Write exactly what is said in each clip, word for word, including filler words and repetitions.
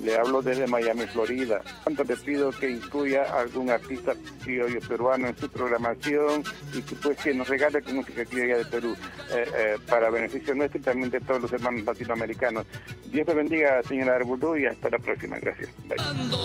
Le hablo desde Miami, Florida. Tanto te pido que incluya a algún artista criollo peruano en su programación y que, pues, que nos regale con música criolla de Perú eh, eh, para beneficio nuestro y también de todos los hermanos latinoamericanos. Dios te bendiga, señora Arbolú, y hasta la próxima. Gracias. Bye.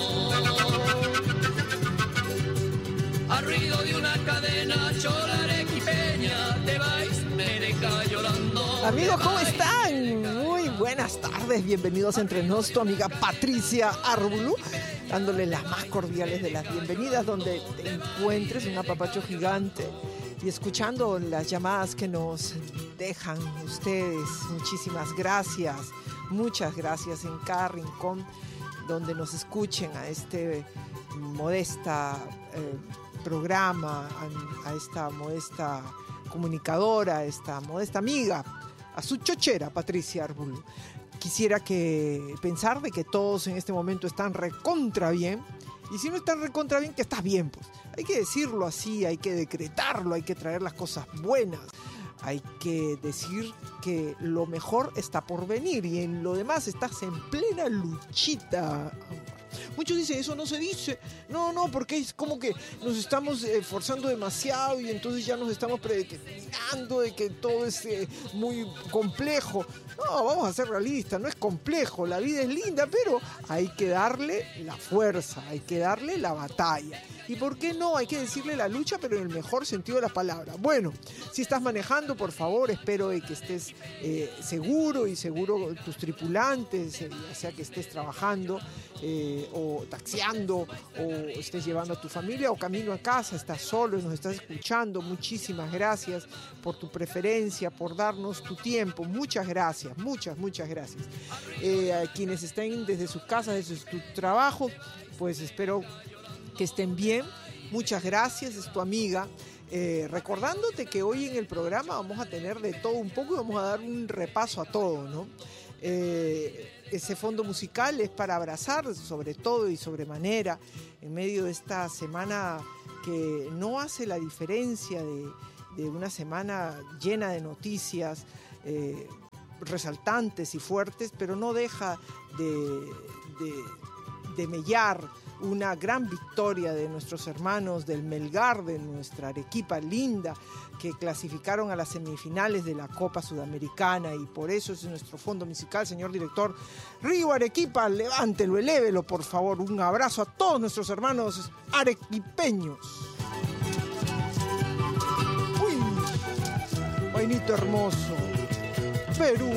Al ruido de una cadena chola arequipeña te vais mereca llorando. Amigos, ¿cómo están? Muy buenas tardes, bienvenidos entre nosotros, tu amiga Patricia Arbolú, dándole las más cordiales de las bienvenidas donde te encuentres, un apapacho gigante, y escuchando las llamadas que nos dejan ustedes. Muchísimas gracias, muchas gracias en cada rincón donde nos escuchen a este modesta eh, programa, a, a esta modesta comunicadora, a esta modesta amiga, a su chochera Patricia Arbolú. Quisiera que pensar de que todos en este momento están recontra bien, y si no están recontra bien, que estás bien, pues. Hay que decirlo así, hay que decretarlo, hay que traer las cosas buenas, hay que decir que lo mejor está por venir y en lo demás estás en plena luchita. Muchos dicen, eso no se dice. No, no, porque es como que nos estamos eh, forzando demasiado y entonces ya nos estamos predicando de que todo es eh, muy complejo. No, vamos a ser realistas, no es complejo, la vida es linda, pero hay que darle la fuerza, hay que darle la batalla. ¿Y por qué no? Hay que decirle la lucha, pero en el mejor sentido de la palabra. Bueno, si estás manejando, por favor, espero que estés eh, seguro y seguro tus tripulantes, eh, ya sea que estés trabajando eh, o taxiando o estés llevando a tu familia o camino a casa, estás solo y nos estás escuchando. Muchísimas gracias por tu preferencia, por darnos tu tiempo. Muchas gracias, muchas, muchas gracias. Eh, a quienes estén desde sus casas, desde su trabajo, pues espero que estén bien. Muchas gracias, es tu amiga. Eh, recordándote que hoy en el programa vamos a tener de todo un poco y vamos a dar un repaso a todo, ¿no? Eh, ese fondo musical es para abrazar sobre todo y sobremanera en medio de esta semana que no hace la diferencia de, de una semana llena de noticias eh, resaltantes y fuertes, pero no deja de, de, de mellar una gran victoria de nuestros hermanos del Melgar, de nuestra Arequipa linda, que clasificaron a las semifinales de la Copa Sudamericana, y por eso es nuestro fondo musical. Señor director, Río Arequipa, levántelo, elévelo, por favor. Un abrazo a todos nuestros hermanos arequipeños. Uy, vainito hermoso, Perú.